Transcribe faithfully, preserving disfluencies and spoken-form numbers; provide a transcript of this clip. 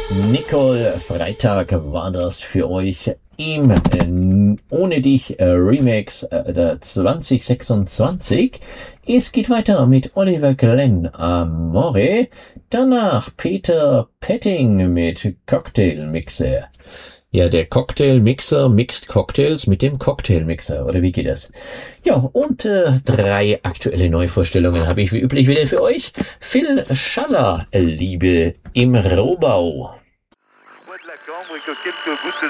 Nicole Freitag war das für euch im äh, Ohne dich äh, Remix äh, der zwanzig sechsundzwanzig. Es geht weiter mit Oliver Glenn Amore, danach Peter Petting mit Cocktail Mixer. Ja, der Cocktail-Mixer mixt Cocktails mit dem Cocktail-Mixer, oder wie geht das? Ja, und äh, drei aktuelle Neuvorstellungen habe ich wie üblich wieder für euch. Phil Schaller, Liebe im Rohbau.